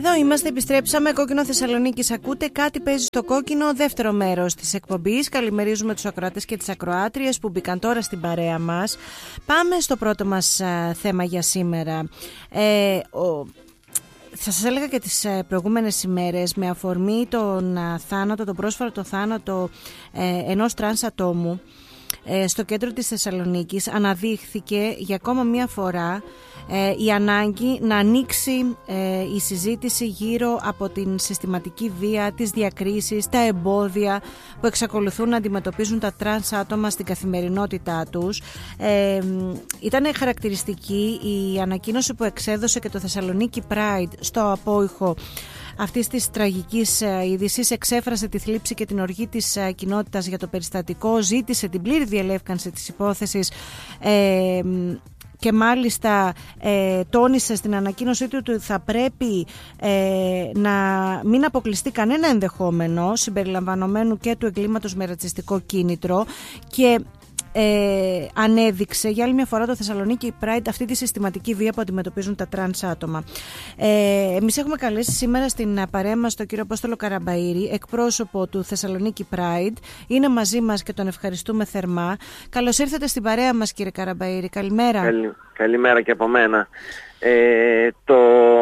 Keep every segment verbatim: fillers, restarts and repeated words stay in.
Εδώ είμαστε, επιστρέψαμε. Κόκκινο Θεσσαλονίκης ακούτε. Κάτι παίζει στο κόκκινο, δεύτερο μέρος της εκπομπής. Καλημερίζουμε τους ακροατές και τις ακροάτριες που μπήκαν τώρα στην παρέα μας. Πάμε στο πρώτο μας α, θέμα για σήμερα. Ε, ο... Θα σας έλεγα και τις προηγούμενες ημέρες, με αφορμή τον θάνατο, τον πρόσφατο θάνατο ε, ενός τρανς ατόμου ε, στο κέντρο της Θεσσαλονίκης, αναδείχθηκε για ακόμα μία φορά ε, η ανάγκη να ανοίξει ε, η συζήτηση γύρω από την συστηματική βία, τις διακρίσεις, τα εμπόδια που εξακολουθούν να αντιμετωπίζουν τα τρανς άτομα στην καθημερινότητά τους. Ε, ήταν χαρακτηριστική η ανακοίνωση που εξέδωσε και το Θεσσαλονίκη Pride στο απόϊχο αυτής της τραγικής είδησης. Εξέφρασε τη θλίψη και την οργή της κοινότητας για το περιστατικό, ζήτησε την πλήρη διελεύκανση της υπόθεσης ε, και μάλιστα ε, τόνισε στην ανακοίνωσή του ότι θα πρέπει ε, να μην αποκλειστεί κανένα ενδεχόμενο συμπεριλαμβανομένου και του εγκλήματος με ρατσιστικό κίνητρο, και Ε, ανέδειξε για άλλη μια φορά το Θεσσαλονίκη Pride αυτή τη συστηματική βία που αντιμετωπίζουν τα τρανς άτομα. Ε, εμείς έχουμε καλέσει σήμερα στην παρέα μας τον κύριο Απόστολο Καραμπαΐρη, εκπρόσωπο του Θεσσαλονίκη Pride. Είναι μαζί μας και τον ευχαριστούμε θερμά. Καλώς ήρθατε στην παρέα μας, κύριε Καραμπαΐρη. Καλημέρα. Καλη, καλημέρα και από μένα. Ε, το,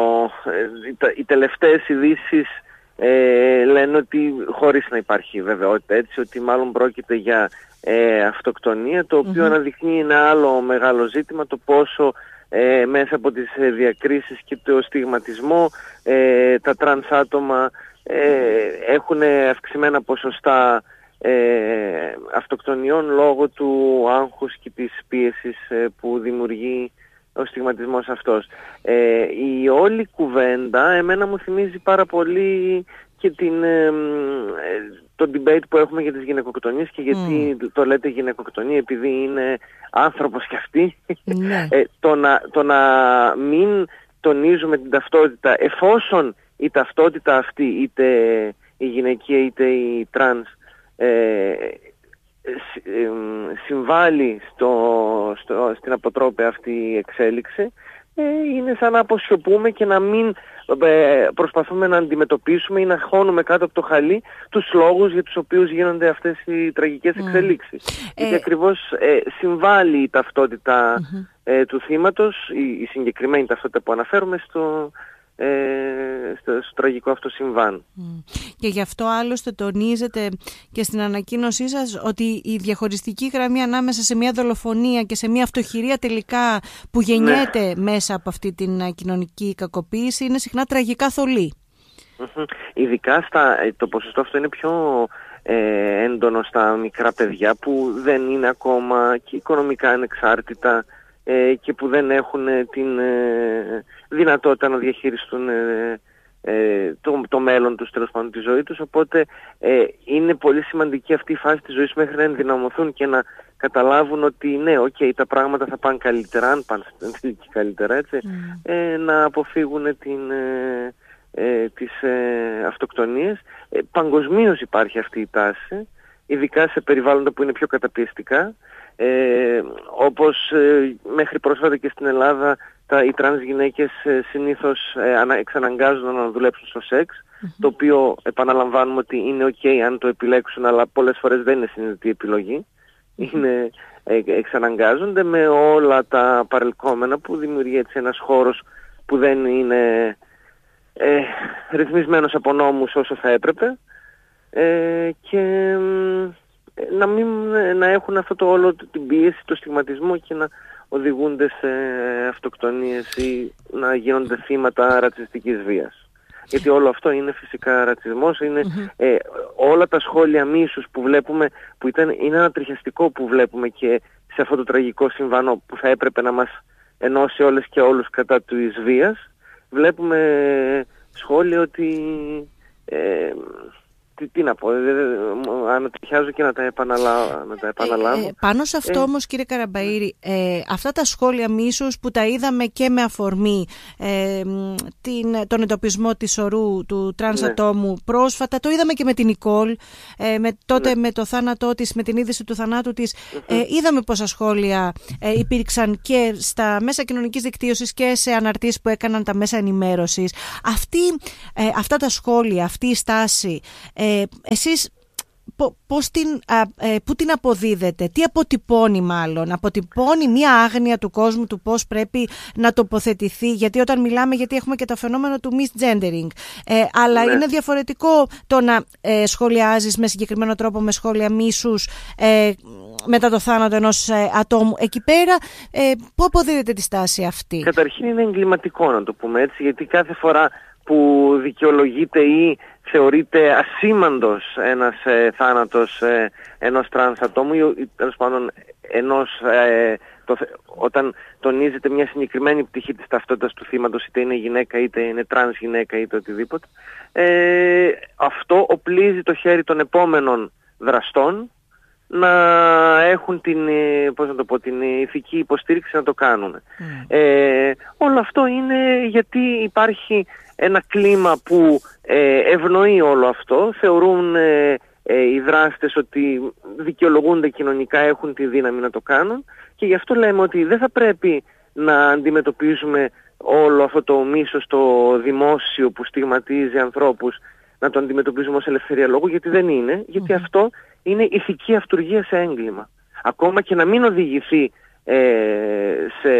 ε, οι τελευταίες ειδήσεις ε, λένε ότι, χωρίς να υπάρχει βεβαιότητα, έτσι, ότι μάλλον πρόκειται για Ε, αυτοκτονία, το οποίο mm-hmm. αναδειχνεί ένα άλλο μεγάλο ζήτημα, το πόσο ε, μέσα από τις ε, διακρίσεις και το στιγματισμό ε, τα τρανς άτομα ε, έχουν αυξημένα ποσοστά ε, αυτοκτονιών λόγω του άγχους και της πίεσης ε, που δημιουργεί ο στιγματισμός αυτός. Ε, η όλη κουβέντα εμένα μου θυμίζει πάρα πολύ και την, ε, το debate που έχουμε για τις γυναικοκτονίες και γιατί mm. το λέτε γυναικοκτονία, επειδή είναι άνθρωπος κι αυτή. Mm. ε, το, να, το να μην τονίζουμε την ταυτότητα, εφόσον η ταυτότητα αυτή, είτε η γυναικεία είτε η τρανς, ε, συμβάλλει στο, στο, στην αποτρόπαια αυτή εξέλιξη, ε, είναι σαν να αποσιωπούμε και να μην ε, προσπαθούμε να αντιμετωπίσουμε ή να χώνουμε κάτω από το χαλί τους λόγους για τους οποίους γίνονται αυτές οι τραγικές εξελίξεις. Mm. Γιατί ε... ακριβώς ε, συμβάλλει η ταυτότητα mm-hmm. ε, του θύματος, η, η συγκεκριμένη ταυτότητα που αναφέρουμε, στο Ε, στο, στο τραγικό αυτό συμβάν. Mm. Και γι' αυτό άλλωστε τονίζετε και στην ανακοίνωσή σας ότι η διαχωριστική γραμμή ανάμεσα σε μια δολοφονία και σε μια αυτοχειρία τελικά που γεννιέται ναι. μέσα από αυτή την κοινωνική κακοποίηση είναι συχνά τραγικά θολή. Mm-hmm. Ειδικά στα, το ποσοστό αυτό είναι πιο ε, έντονο στα μικρά παιδιά που δεν είναι ακόμα και οικονομικά ανεξάρτητα και που δεν έχουν την ε, δυνατότητα να διαχειριστούν ε, ε, το, το μέλλον τους, τέλος πάντων τη ζωή τους, οπότε ε, είναι πολύ σημαντική αυτή η φάση της ζωής μέχρι να ενδυναμωθούν και να καταλάβουν ότι ναι, okay, τα πράγματα θα πάνε καλύτερα, αν πάνε και καλύτερα, έτσι, mm. ε, να αποφύγουν την, ε, ε, τις ε, αυτοκτονίες. Ε, παγκοσμίως υπάρχει αυτή η τάση, ειδικά σε περιβάλλοντα που είναι πιο καταπιεστικά. Ε, όπως ε, μέχρι πρόσφατα και στην Ελλάδα τα, οι τρανς γυναίκες ε, συνήθως ε, εξαναγκάζονται να δουλέψουν στο σεξ, mm-hmm. το οποίο επαναλαμβάνουμε ότι είναι ok αν το επιλέξουν, αλλά πολλές φορές δεν είναι συνειδητή επιλογή, mm-hmm. είναι, ε, εξαναγκάζονται με όλα τα παρελκόμενα που δημιουργεί έτσι ένας χώρος που δεν είναι ε, ρυθμισμένος από νόμους όσο θα έπρεπε, ε, και να μην να έχουν αυτό το όλο την πίεση, το στιγματισμό και να οδηγούνται σε αυτοκτονίες ή να γίνονται θύματα ρατσιστικής βίας. Γιατί όλο αυτό είναι φυσικά ρατσισμός, είναι mm-hmm. ε, όλα τα σχόλια μίσους που βλέπουμε, που ήταν, είναι ανατριχιαστικό που βλέπουμε και σε αυτό το τραγικό συμβάν που θα έπρεπε να μας ενώσει όλες και όλους κατά της βίας. Βλέπουμε σχόλια ότι ε, τι, τι να πω, ανατριχιάζω και να τα, επαναλα... να τα επαναλάβω. Ε, ε, πάνω σε αυτό ε, όμως κύριε Καραμπαΐρη, ε, αυτά τα σχόλια μίσους που τα είδαμε και με αφορμή ε, την, τον εντοπισμό της ορού του τρανς ναι. ατόμου πρόσφατα, το είδαμε και με την Νικόλ, ε, με, τότε ναι. με το θάνατό της, με την είδηση του θανάτου της, mm-hmm. ε, είδαμε πόσα σχόλια ε, υπήρξαν και στα μέσα κοινωνικής δικτύωσης και σε αναρτήσεις που έκαναν τα μέσα ενημέρωσης. Αυτή, ε, αυτά τα σχόλια, αυτή η στάση, ε, εσείς πώς την, ε, πού την αποδίδετε, τι αποτυπώνει μάλλον, αποτυπώνει μια άγνοια του κόσμου του πώς πρέπει να τοποθετηθεί, γιατί όταν μιλάμε, γιατί έχουμε και το φαινόμενο του misgendering, ε, αλλά ναι. είναι διαφορετικό το να ε, σχολιάζεις με συγκεκριμένο τρόπο με σχόλια μίσους ε, μετά το θάνατο ενός ε, ατόμου. Εκεί πέρα ε, πού αποδίδετε τη στάση αυτή? Καταρχήν είναι εγκληματικό να το πούμε έτσι, γιατί κάθε φορά που δικαιολογείται ή θεωρείται ασήμαντος ένας ε, θάνατος ε, ενός τρανς ατόμου ή τέλος πάντων ενός, ε, το, όταν τονίζεται μια συγκεκριμένη πτυχή της ταυτότητας του θύματος, είτε είναι γυναίκα είτε είναι τρανς γυναίκα είτε οτιδήποτε, ε, αυτό οπλίζει το χέρι των επόμενων δραστών να έχουν την, πώς να το πω, την ηθική υποστήριξη να το κάνουν. Mm. Ε, όλο αυτό είναι γιατί υπάρχει ένα κλίμα που ε, ευνοεί όλο αυτό. Θεωρούν ε, ε, οι δράστες ότι δικαιολογούνται κοινωνικά, έχουν τη δύναμη να το κάνουν, και γι' αυτό λέμε ότι δεν θα πρέπει να αντιμετωπίζουμε όλο αυτό το μίσος το δημόσιο που στιγματίζει ανθρώπους, να το αντιμετωπίζουμε ως ελευθερία λόγου, γιατί δεν είναι, γιατί mm-hmm. αυτό είναι ηθική αυτουργία σε έγκλημα. Ακόμα και να μην οδηγηθεί ε, σε,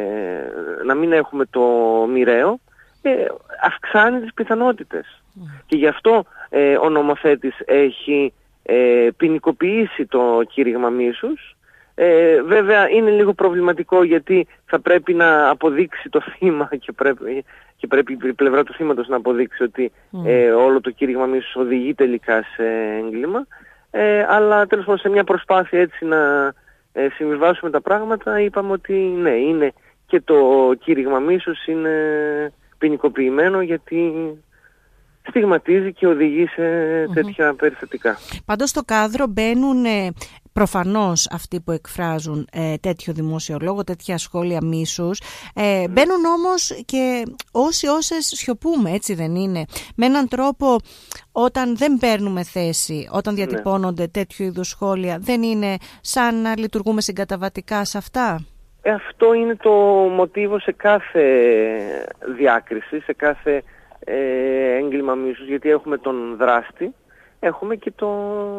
να μην έχουμε το μοιραίο, ε, αυξάνει τις πιθανότητες. Mm. Και γι' αυτό ε, ο νομοθέτης έχει ε, ποινικοποιήσει το κήρυγμα μίσους. Ε, βέβαια είναι λίγο προβληματικό, γιατί θα πρέπει να αποδείξει το θύμα και πρέπει, και πρέπει η πλευρά του θύματος να αποδείξει ότι mm. ε, όλο το κήρυγμα μίσους οδηγεί τελικά σε έγκλημα. Ε, αλλά τέλος πάντων σε μια προσπάθεια έτσι να ε, συμβιβάσουμε τα πράγματα, είπαμε ότι ναι, είναι και το κήρυγμα μίσους είναι ποινικοποιημένο, γιατί στιγματίζει και οδηγεί σε τέτοια mm-hmm. περιστατικά. Πάντως στο κάδρο μπαίνουν ε, προφανώς αυτοί που εκφράζουν ε, τέτοιο δημόσιο λόγο, τέτοια σχόλια μίσους, ε, μπαίνουν όμως και όσοι όσες σιωπούμε, έτσι δεν είναι? Με έναν τρόπο, όταν δεν παίρνουμε θέση, όταν διατυπώνονται ναι. τέτοιου είδους σχόλια, δεν είναι σαν να λειτουργούμε συγκαταβατικά σε αυτά? Ε, αυτό είναι το μοτίβο σε κάθε διάκριση, σε κάθε ε, έγκλημα μίσους, γιατί έχουμε τον δράστη, έχουμε και το,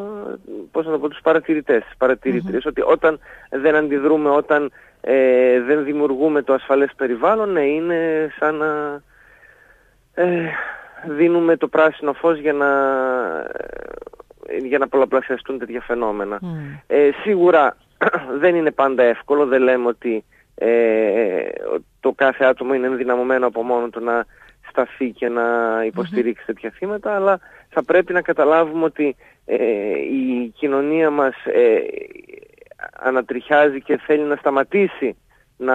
πώς να το πω, τους παρατηρητές, τις παρατηρήτριες, mm-hmm. ότι όταν δεν αντιδρούμε, όταν ε, δεν δημιουργούμε το ασφαλές περιβάλλον, ναι, είναι σαν να ε, δίνουμε το πράσινο φως για να, για να πολλαπλασιαστούν τέτοια φαινόμενα. Mm. Ε, σίγουρα δεν είναι πάντα εύκολο, δεν λέμε ότι ε, το κάθε άτομο είναι ενδυναμωμένο από μόνο του να σταθεί και να υποστηρίξει mm-hmm. τέτοια θύματα, αλλά θα πρέπει να καταλάβουμε ότι ε, η κοινωνία μας ε, ανατριχιάζει και θέλει να σταματήσει να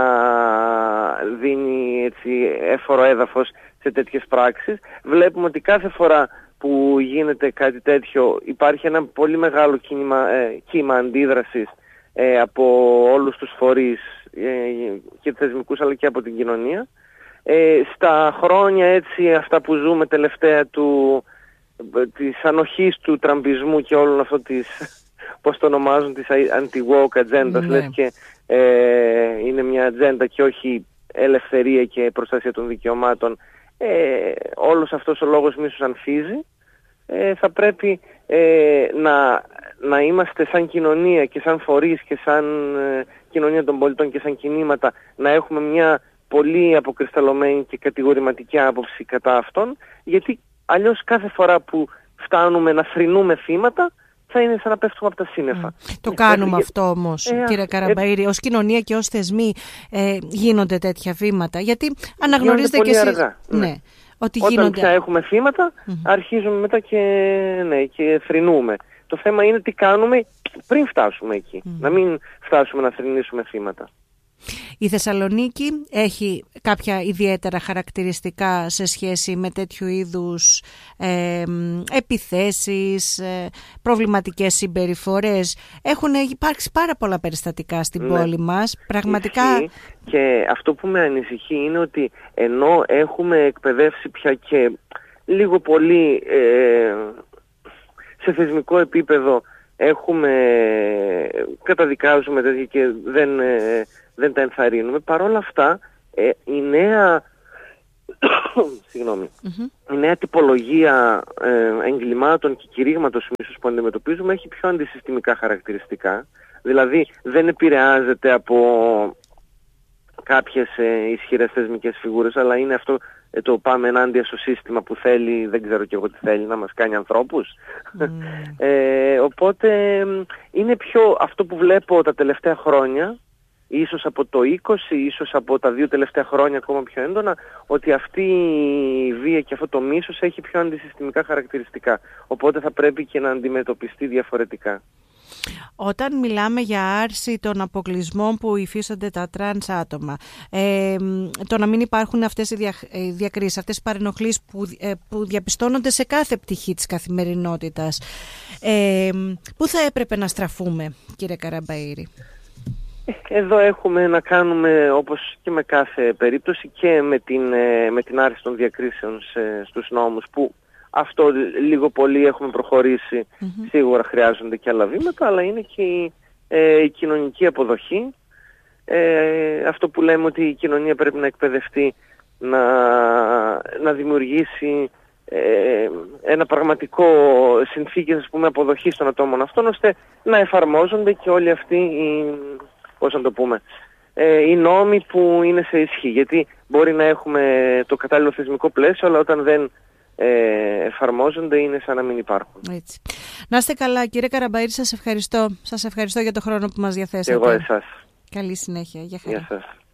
δίνει έτσι έφορο έδαφος σε τέτοιες πράξεις. Βλέπουμε ότι κάθε φορά που γίνεται κάτι τέτοιο υπάρχει ένα πολύ μεγάλο κύμα, ε, κύμα αντίδρασης ε, από όλους τους φορείς ε, και θεσμικούς, αλλά και από την κοινωνία. Ε, στα χρόνια έτσι αυτά που ζούμε τελευταία του, της ανοχής του τραμπισμού και όλων αυτό της, πώς το ονομάζουν, της anti-woke ατζέντας, mm, λες και ε, είναι μια ατζέντα και όχι ελευθερία και προστασία των δικαιωμάτων, ε, όλος αυτός ο λόγος μίσους ανθίζει. Ε, θα πρέπει ε, να, να είμαστε σαν κοινωνία και σαν φορείς και σαν ε, κοινωνία των πολιτών και σαν κινήματα, να έχουμε μια πολύ αποκρισταλωμένη και κατηγορηματική άποψη κατά αυτών, γιατί αλλιώς κάθε φορά που φτάνουμε να θρηνούμε θύματα θα είναι σαν να πέφτουμε από τα σύννεφα. Mm. Το κάνουμε ε, αυτό όμως, ε, κύριε Καραμπαΐρη, ε, ως κοινωνία και ως θεσμοί ε, γίνονται τέτοια βήματα, γιατί αναγνωρίζετε και εσείς αργά, ναι. Ναι, ότι όταν γίνονται... πια έχουμε θύματα, mm-hmm. αρχίζουμε μετά και, ναι, και θρηνούμε. Το θέμα είναι τι κάνουμε πριν φτάσουμε εκεί, mm. να μην φτάσουμε να θρηνήσουμε θύματα. Η Θεσσαλονίκη έχει κάποια ιδιαίτερα χαρακτηριστικά σε σχέση με τέτοιου είδους ε, επιθέσεις, ε, προβληματικές συμπεριφορές. Έχουν υπάρξει πάρα πολλά περιστατικά στην ναι. πόλη μας. Πραγματικά... Και αυτό που με ανησυχεί είναι ότι ενώ έχουμε εκπαιδεύσει πια και λίγο πολύ ε, σε θεσμικό επίπεδο έχουμε, καταδικάζουμε τέτοια και δεν... Ε, δεν τα ενθαρρύνουμε. Παρ' όλα αυτά, ε, η νέα συγγνώμη, mm-hmm. η νέα τυπολογία ε, εγκλημάτων και κηρύγματος μίσους που αντιμετωπίζουμε έχει πιο αντισυστημικά χαρακτηριστικά. Δηλαδή, δεν επηρεάζεται από κάποιες ε, ισχυρές θεσμικές φιγούρες, αλλά είναι αυτό ε, το πάμε ενάντια στο σύστημα που θέλει, δεν ξέρω και εγώ τι θέλει, να μας κάνει ανθρώπους. Mm. ε, οπότε, είναι πιο αυτό που βλέπω τα τελευταία χρόνια, ίσως από το είκοσι, ίσως από τα δύο τελευταία χρόνια ακόμα πιο έντονα, ότι αυτή η βία και αυτό το μίσος έχει πιο αντισυστημικά χαρακτηριστικά. Οπότε θα πρέπει και να αντιμετωπιστεί διαφορετικά. Όταν μιλάμε για άρση των αποκλεισμών που υφίστανται τα τρανς άτομα, ε, το να μην υπάρχουν αυτές οι δια, ε, διακρίσεις, αυτές οι παρενοχλήσεις που, ε, που διαπιστώνονται σε κάθε πτυχή της καθημερινότητας, ε, πού θα έπρεπε να στραφούμε, κύριε Καραμπαΐρη? Εδώ έχουμε να κάνουμε, όπως και με κάθε περίπτωση, και με την, με την άρση των διακρίσεων σε, στους νόμους, που αυτό λίγο πολύ έχουμε προχωρήσει. Mm-hmm. Σίγουρα χρειάζονται και άλλα βήματα, αλλά είναι και η, ε, η κοινωνική αποδοχή. Ε, αυτό που λέμε ότι η κοινωνία πρέπει να εκπαιδευτεί, να, να δημιουργήσει ε, ένα πραγματικό συνθήκες, ας πούμε, αποδοχής των ατόμων αυτών, ώστε να εφαρμόζονται και όλοι αυτοί οι... πώς να το πούμε, ε, οι νόμοι που είναι σε ισχύ. Γιατί μπορεί να έχουμε το κατάλληλο θεσμικό πλαίσιο, αλλά όταν δεν ε, εφαρμόζονται είναι σαν να μην υπάρχουν. Έτσι. Να είστε καλά, κύριε Καραμπαΐρη, σας ευχαριστώ. Σας ευχαριστώ για το χρόνο που μας διαθέσατε. Και εγώ εσάς. Καλή συνέχεια. Γεια χαρά. Γεια σας.